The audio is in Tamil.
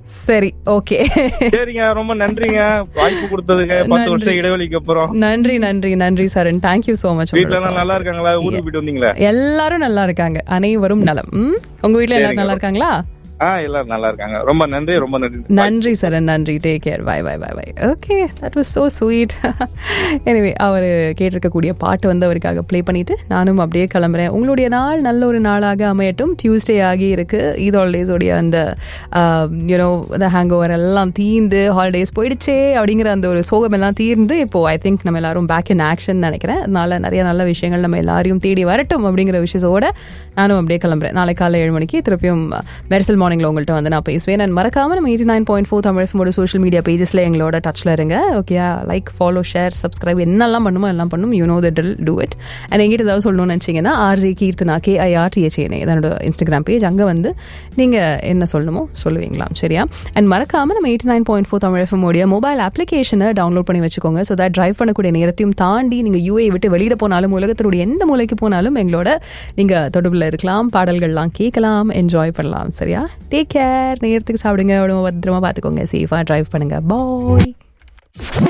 சரி, ஓகே. சரிங்க, ரொம்ப நன்றிங்க வாய்ப்பு கொடுத்ததுக்கு. 10 வருஷம் இடைவெளிக்கு அப்புறம் நன்றி நன்றி நன்றி சரண். Thank you so much. வீட்டுல நல்லா இருக்காங்களா? ஊருக்கு போயிட்டு வந்தீங்களா? எல்லாரும் நல்லா இருக்காங்க, அனைவரும் நலம். உங்க வீட்டுல எல்லாரும் நல்லா இருக்காங்களா? எல்லாரும் நல்லா இருக்காங்க. ரொம்ப நன்றி, ரொம்ப நன்றி. நன்றி சரண், நன்றி. Take care. By by by by. Okay, that was so sweet. Anyway, அவர் கேட்டிருக்கக்கூடிய பாட்டு வந்து அவருக்காக ப்ளே பண்ணிட்டு நானும் அப்படியே கிளம்புறேன். உங்களுடைய நாள் நல்ல ஒரு நாளாக அமையட்டும். டியூஸ்டே ஆகி இருக்கு. ஈத் ஹாலிடேஸோடைய அந்த யூனோ த ஹேங் ஓவர் எல்லாம் தீர்ந்து, ஹாலிடேஸ் போயிடுச்சே அப்படிங்கிற அந்த ஒரு சோகம் எல்லாம் தீர்ந்து இப்போ ஐ திங்க் நம்ம எல்லாரும் பேக் இன் ஆக்ஷன் நினைக்கிறேன். அதனால நிறைய நல்ல விஷயங்கள் நம்ம எல்லாரையும் தேடி வரட்டும் அப்படிங்கிற விஷயத்தோட நானும் அப்படியே கிளம்புறேன். நாளை காலை 7 மணிக்கு திருப்பியும் மெர்சல் மார்னிங்ல உங்கள்கிட்ட வந்து நான் பேசுவேன். நான் மறக்காம நம்ம 89.4 தமிழ் எஃப்எம்மோட சோஷியல் மீடியா பேஜஸ்ல எங்களோட டச்ல இருங்க. Okay, like, follow, share, subscribe என்னெல்லாம் பண்ணுமோ எல்லாம் பண்ணும். You know the drill, do it. And எங்கிட்ட ஏதாவது சொல்லணும்னு நினைச்சீங்கன்னா RJ கீர்த்தனா KIRTHANA இதனோட இன்ஸ்டாகிராம் பேஜ். அங்கே வந்து நீங்க என்ன சொல்லணுமோ சொல்லுவீங்களாம், சரியா? அண்ட் மறக்காம நம்ம 89.4 தமிழ் எஃப்எம்மோடைய மொபைல் அப்ளிகேஷனை டவுன்லோட் பண்ணி வச்சுக்கோங்க. ஸோ தட் டிரைவ் பண்ணக்கூடிய நேரத்தையும் தாண்டி நீங்க UAE விட்டு வெளியில போனாலும் உலகத்தினுடைய எந்த மூலைக்கு போனாலும் எங்களோட நீங்க தொடர்பில் இருக்கலாம், பாடல்கள்லாம் கேட்கலாம், என்ஜாய் பண்ணலாம், சரியா? Take care. நேரத்துக்கு சாப்பிடுங்க, பத்திரமா பார்த்துக்கோங்க, சேஃபா டிரைவ் பண்ணுங்க. பாய்.